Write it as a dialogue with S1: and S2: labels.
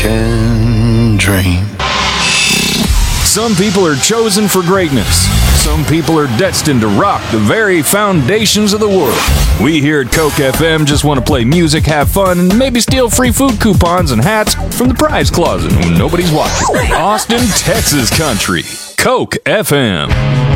S1: can dream.
S2: Some people are chosen for greatness. Some people are destined to rock the very foundations of the world. We here at Coke FM just want to play music, have fun, and maybe steal free food coupons and hats from the prize closet when nobody's watching. Austin, Texas country. Coke FM.